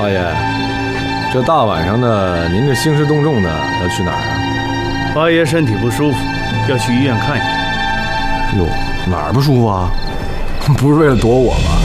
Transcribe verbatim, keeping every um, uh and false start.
八爷，这大晚上的，您这兴师动众的，要去哪儿啊？ 八爷身体不舒服，要去医院看一看。 哟，哪儿不舒服啊？不是为了躲我吧？